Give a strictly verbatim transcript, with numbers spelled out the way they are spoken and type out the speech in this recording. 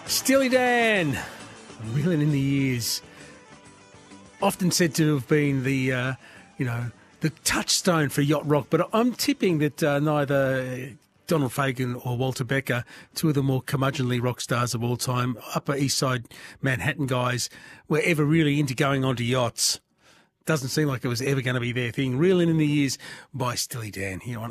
Steely Dan, Reeling in the Years. Often said to have been the, uh, you know, the touchstone for yacht rock, but I'm tipping that uh, neither Donald Fagen or Walter Becker, two of the more curmudgeonly rock stars of all time, Upper East Side Manhattan guys, were ever really into going onto yachts. Doesn't seem like it was ever going to be their thing. Reeling in the Years by Steely Dan here on